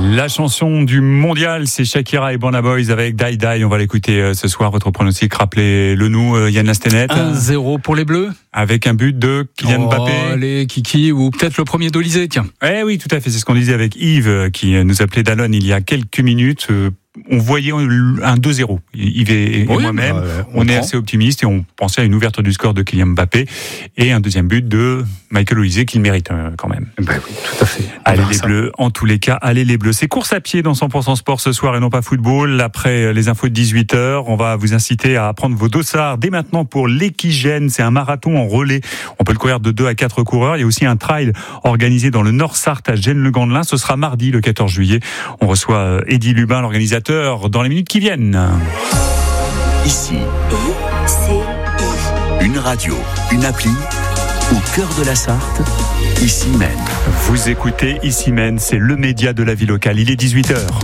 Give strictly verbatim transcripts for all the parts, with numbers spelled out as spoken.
La chanson du mondial, c'est Shakira et Burna Boy avec Die Die. On va l'écouter ce soir. Votre pronostic, rappelez-le nous, Yann Lastenet. un zéro pour les Bleus. Avec un but de Kylian oh, Mbappé. Allez, Kiki, ou peut-être le premier d'Olysée, tiens. Eh oui, tout à fait. C'est ce qu'on disait avec Yves, qui nous appelait d'Alonne il y a quelques minutes. On voyait un deux zéro. Yves et, oui, moi-même, bah, on, on est prend. assez optimistes et on pensait à une ouverture du score de Kylian Mbappé et un deuxième but de Michael Olise qu'il mérite euh, quand même. Bah oui, tout à fait. Allez les ça. Bleus, en tous les cas, allez les Bleus. C'est course à pied dans cent pour cent sport ce soir et non pas football. Après les infos de dix-huit heures, on va vous inciter à prendre vos dossards dès maintenant pour l'Equigène. C'est un marathon en relais. On peut le courir de deux à quatre coureurs. Il y a aussi un trail organisé dans le Nord-Sarthe à Gênes-le-Gandelin. Ce sera mardi le quatorze juillet. On reçoit Eddy Lubin, l'organisateur, dans les minutes qui viennent. Ici, une radio, une appli, au cœur de la Sarthe, Ici Mène. Vous écoutez Ici Mène, c'est le média de la vie locale. Il est dix-huit heures.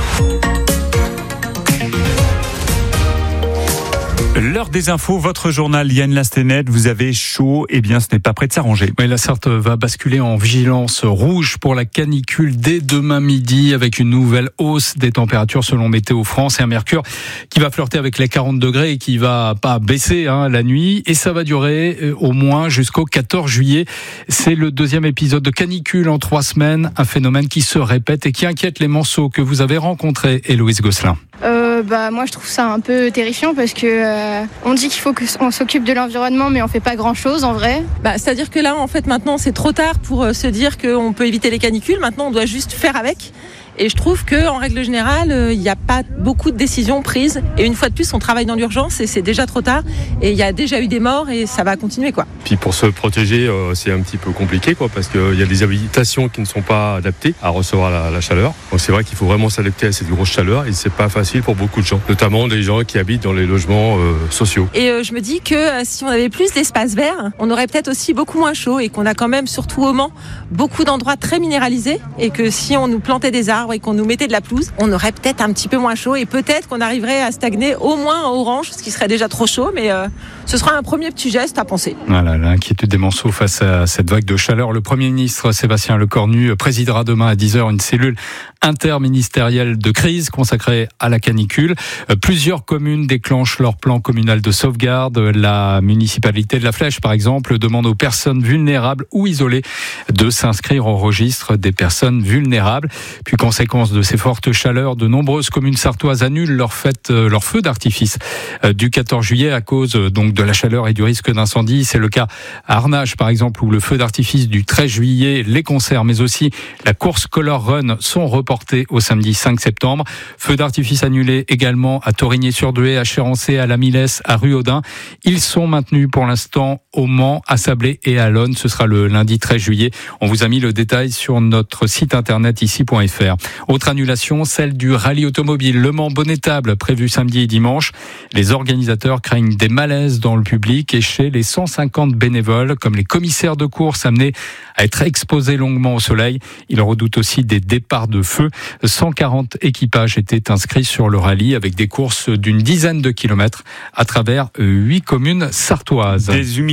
L'heure des infos, votre journal Yann Lastenet, vous avez chaud, eh bien ce n'est pas prêt de s'arranger. Oui, la Sarthe va basculer en vigilance rouge pour la canicule dès demain midi avec une nouvelle hausse des températures selon Météo France et un mercure qui va flirter avec les quarante degrés et qui va pas baisser hein, la nuit et ça va durer euh, au moins jusqu'au quatorze juillet. C'est le deuxième épisode de canicule en trois semaines, un phénomène qui se répète et qui inquiète les Manceaux que vous avez rencontrés, Héloïse Gosselin. Euh, bah, moi je trouve ça un peu terrifiant parce que euh, on dit qu'il faut qu'on s'occupe de l'environnement mais on fait pas grand chose en vrai. Bah, c'est-à-dire que là en fait maintenant c'est trop tard pour euh, se dire qu'on peut éviter les canicules, maintenant on doit juste faire avec. Et je trouve qu'en règle générale, il euh, n'y a pas beaucoup de décisions prises. Et une fois de plus, on travaille dans l'urgence et c'est déjà trop tard. Et il y a déjà eu des morts et ça va continuer, quoi. Puis pour se protéger, euh, c'est un petit peu compliqué, quoi, parce qu'il y a des habitations qui ne sont pas adaptées à recevoir la, la chaleur. Donc c'est vrai qu'il faut vraiment s'adapter à cette grosse chaleur et c'est pas facile pour beaucoup de gens, notamment des gens qui habitent dans les logements euh, sociaux. Et euh, je me dis que euh, si on avait plus d'espace vert, on aurait peut-être aussi beaucoup moins chaud et qu'on a quand même, surtout au Mans, beaucoup d'endroits très minéralisés et que si on nous plantait des arbres et qu'on nous mettait de la pelouse, on aurait peut-être un petit peu moins chaud et peut-être qu'on arriverait à stagner au moins en orange, ce qui serait déjà trop chaud, mais euh, ce sera un premier petit geste à penser. Voilà, l'inquiétude des Manceaux face à cette vague de chaleur. Le Premier ministre Sébastien Lecornu présidera demain à dix heures une cellule interministérielle de crise consacrée à la canicule. Plusieurs communes déclenchent leur plan communal de sauvegarde. La municipalité de La Flèche, par exemple, demande aux personnes vulnérables ou isolées de s'inscrire au registre des personnes vulnérables. Puis, conséquence de ces fortes chaleurs, de nombreuses communes sartoises annulent leur fête, leur feu d'artifice du quatorze juillet à cause donc de la chaleur et du risque d'incendie. C'est le cas à Arnage, par exemple, où le feu d'artifice du treize juillet, les concerts, mais aussi la course Color Run sont reportés au samedi cinq septembre. Feu d'artifice annulé également à Torigné-sur-Douai, à Chérancé, à La Millesse, à Ruaudin. Ils sont maintenus pour l'instant au Mans, à Sablé et à Lonne. Ce sera le lundi treize juillet. On vous a mis le détail sur notre site internet ici point f r. Autre annulation, celle du rallye automobile Le Mans-Bonnétable, prévu samedi et dimanche. Les organisateurs craignent des malaises dans le public et chez les cent cinquante bénévoles, comme les commissaires de course amenés à être exposés longuement au soleil. Ils redoutent aussi des départs de feu. cent quarante équipages étaient inscrits sur le rallye avec des courses d'une dizaine de kilomètres à travers huit communes sartoises. Des